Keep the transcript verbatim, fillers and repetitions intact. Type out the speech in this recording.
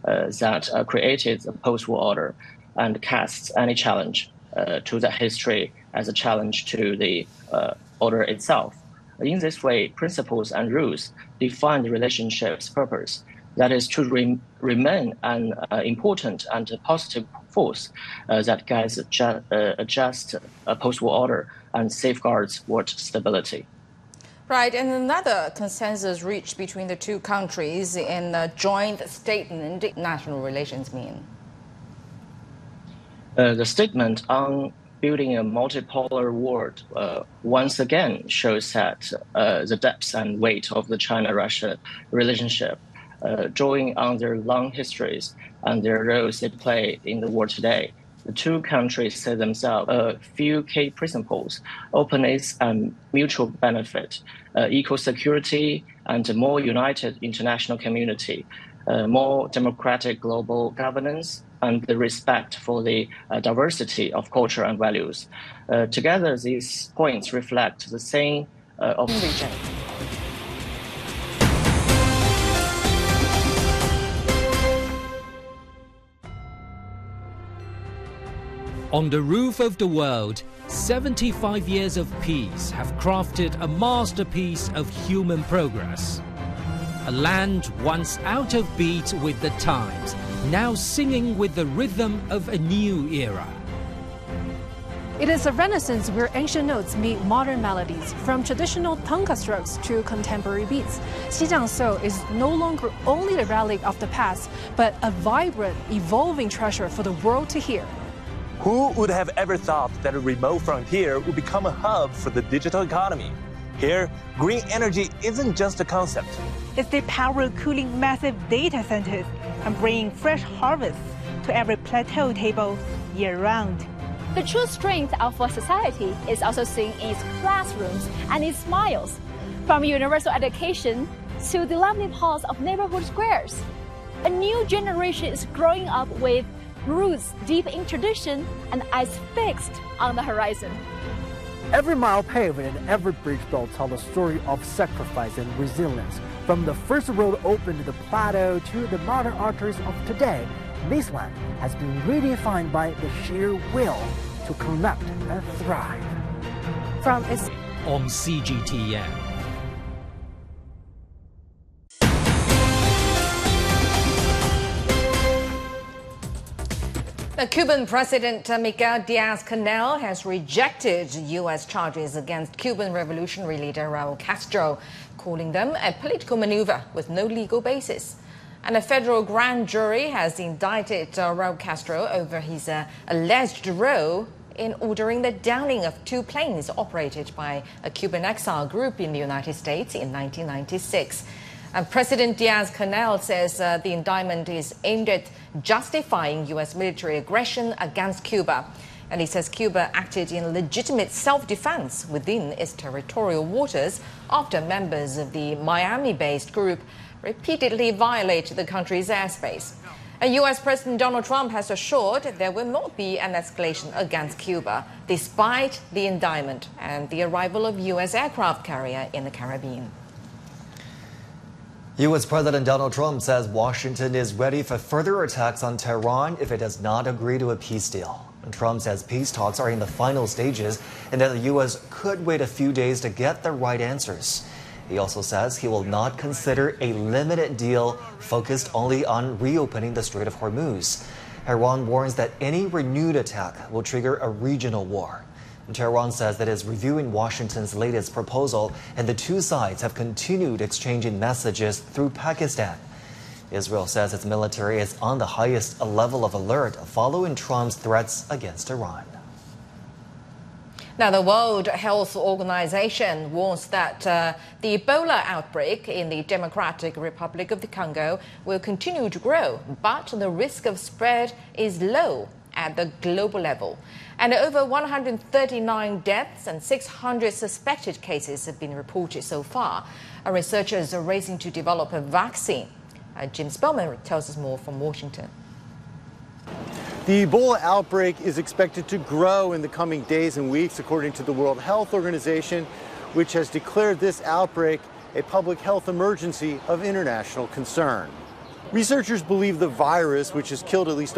uh, that uh, created the post-war order and casts any challenge uh, to that history as a challenge to the uh, order itself. In this way, principles and rules define the relationship's purpose. That is to re remain an uh, important and positive force uh, that guides a, ju uh, a just uh, post-war order and safeguards world stability. Right, and another consensus reached between the two countries in a joint statement national relations mean. Uh, the statement on building a multipolar world uh, once again shows that uh, the depth and weight of the China-Russia relationship, uh, drawing on their long histories and their roles they play in the world today. The two countries set themselves a few key principles: openness and mutual benefit, uh, equal security and a more united international community, uh, more democratic global governance, and the respect for the uh, diversity of culture and values. Uh, together, these points reflect the same uh, of region. On the roof of the world, seventy-five years of peace have crafted a masterpiece of human progress. A land once out of beat with the times, now singing with the rhythm of a new era. It is a renaissance where ancient notes meet modern melodies, from traditional tanka strokes to contemporary beats. Xijiangso is no longer only a relic of the past, but a vibrant, evolving treasure for the world to hear. Who would have ever thought that a remote frontier would become a hub for the digital economy? Here, green energy isn't just a concept. It's the power cooling massive data centers and bringing fresh harvests to every plateau table year-round. The true strength of a society is also seen in its classrooms and its smiles, from universal education to the lively pulse of neighborhood squares. A new generation is growing up with roots deep in tradition and eyes fixed on the horizon. Every mile paved and every bridge built tell the story of sacrifice and resilience. From the first road open to the plateau to the modern arteries of today, this land has been redefined by the sheer will to connect and thrive. From its on C G T N. The Cuban President Miguel Diaz-Canel has rejected U S charges against Cuban revolutionary leader Raul Castro, calling them a political maneuver with no legal basis. And a federal grand jury has indicted uh, Raul Castro over his uh, alleged role in ordering the downing of two planes operated by a Cuban exile group in the United States in nineteen ninety-six. And President Diaz-Canel says uh, the indictment is aimed at justifying U S military aggression against Cuba. And he says Cuba acted in legitimate self-defense within its territorial waters after members of the Miami-based group repeatedly violated the country's airspace. And U S President Donald Trump has assured there will not be an escalation against Cuba, despite the indictment and the arrival of U S aircraft carrier in the Caribbean. U S President Donald Trump says Washington is ready for further attacks on Tehran if it does not agree to a peace deal. And Trump says peace talks are in the final stages and that the U S could wait a few days to get the right answers. He also says he will not consider a limited deal focused only on reopening the Strait of Hormuz. Iran warns that any renewed attack will trigger a regional war. Tehran says that it is reviewing Washington's latest proposal, and the two sides have continued exchanging messages through Pakistan. Israel says its military is on the highest level of alert following Trump's threats against Iran. Now, the World Health Organization warns that uh, the Ebola outbreak in the Democratic Republic of the Congo will continue to grow, but the risk of spread is low at the global level. And over one hundred thirty-nine deaths and six hundred suspected cases have been reported so far. Our researchers are racing to develop a vaccine. Uh, Jim Spellman tells us more from Washington. The Ebola outbreak is expected to grow in the coming days and weeks, according to the World Health Organization, which has declared this outbreak a public health emergency of international concern. Researchers believe the virus, which has killed at least